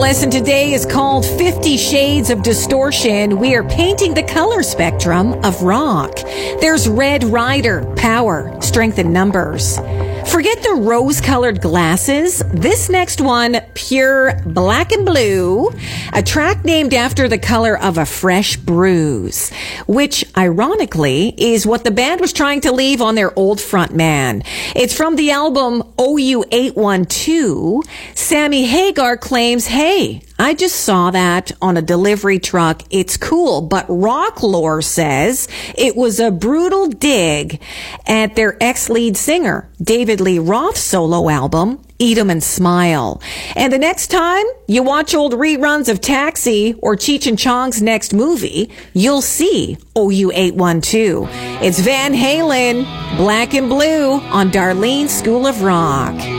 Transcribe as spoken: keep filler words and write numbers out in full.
lesson today is called Fifty Shades of Distortion. We are painting the color spectrum of rock. There's Red Rider, power, strength in numbers. Forget the rose-colored glasses. This next one, pure black and blue, a track named after the color of a fresh bruise, which ironically is what the band was trying to leave on their old frontman. It's from the album O U eight one two. Sammy Hagar claims, hey, I just saw that on a delivery truck. It's cool. But rock lore says it was a brutal dig at their ex-lead singer, David Lee Roth's solo album, Eat 'em and Smile. And the next time you watch old reruns of Taxi or Cheech and Chong's next movie, you'll see O U eight one two. It's Van Halen, Black and Blue on Darlene's School of Rock.